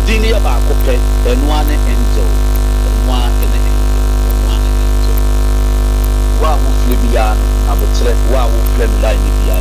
din ya ba ko pe enwa ne angel enwa ne angel wa wo flebia no abotre wa wo flem line bia